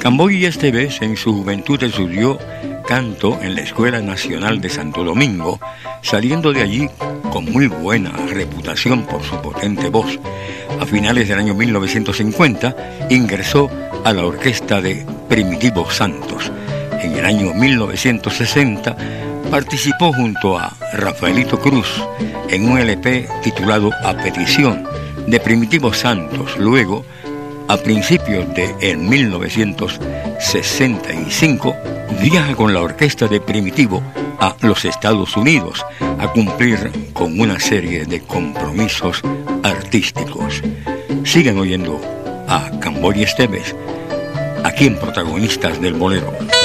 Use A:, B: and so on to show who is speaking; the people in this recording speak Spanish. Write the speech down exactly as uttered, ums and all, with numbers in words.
A: Camboy Esteves en su juventud estudió canto en la Escuela Nacional de Santo Domingo, saliendo de allí con muy buena reputación por su potente voz. A finales del año mil novecientos cincuenta ingresó a la orquesta de Primitivo Santos. En el año mil novecientos sesenta participó junto a Rafaelito Cruz en un L P titulado A Petición de Primitivo Santos. Luego, a principios de mil novecientos sesenta y cinco, viaja con la orquesta de Primitivo a los Estados Unidos a cumplir con una serie de compromisos artísticos. Sigan oyendo a Camboy Esteves aquí en Protagonistas del Bolero.